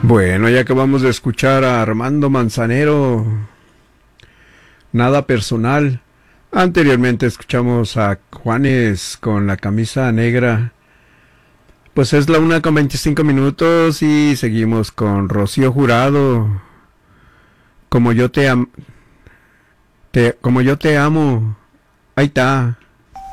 Bueno, ya acabamos de escuchar a Armando Manzanero, Nada Personal. Anteriormente escuchamos a Juanes con La Camisa Negra. Pues es la 1:25 y seguimos con Rocío Jurado, Como yo te amo. Ahí está.